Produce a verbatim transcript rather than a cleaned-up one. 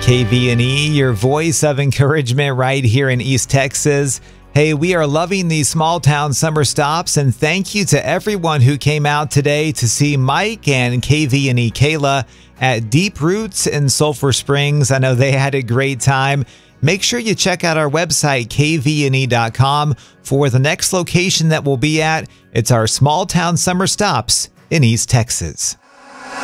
K V N E, your voice of encouragement right here in East Texas. Hey, we are loving these small town summer stops, and thank you to everyone who came out today to see Mike and K V N E Kayla at Deep Roots in Sulphur Springs. I know they had a great time. Make sure you check out our website, K V N E dot com, for the next location that we'll be at. It's our small town summer stops in East Texas.